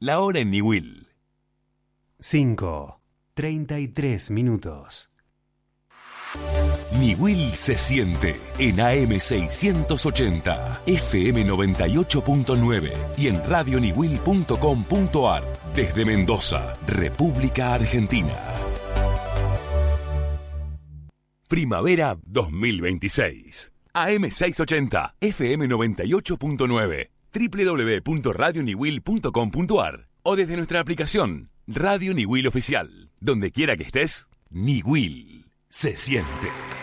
La hora en Niwil. 5:33. Niwil se siente en AM 680, FM 98.9 y en radioniwil.com.ar desde Mendoza, República Argentina. Primavera 2026. AM 680, FM 98.9, www.radioniwil.com.ar o desde nuestra aplicación Radio Niwil Oficial. Donde quiera que estés, Niwil se siente.